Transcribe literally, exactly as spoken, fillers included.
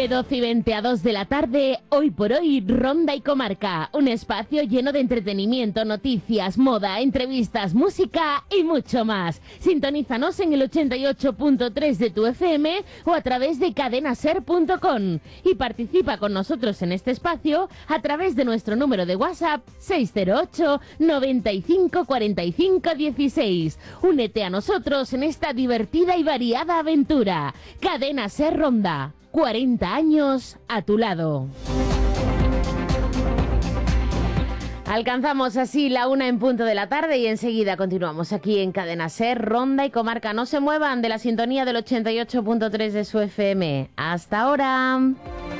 De doce y veinte a dos de la tarde, hoy por hoy, Ronda y Comarca. Un espacio lleno de entretenimiento, noticias, moda, entrevistas, música y mucho más. Sintonízanos en el ochenta y ocho punto tres de tu F M o a través de cadenaser punto com. Y participa con nosotros en este espacio a través de nuestro número de WhatsApp seis cero ocho, noventa y cinco, cuarenta y cinco, dieciséis. Únete a nosotros en esta divertida y variada aventura. Cadena Ser Ronda. cuarenta años a tu lado. Alcanzamos así la una en punto de la tarde y enseguida continuamos aquí en Cadena Ser, Ronda y Comarca. No se muevan de la sintonía del ochenta y ocho punto tres de su F M. ¡Hasta ahora!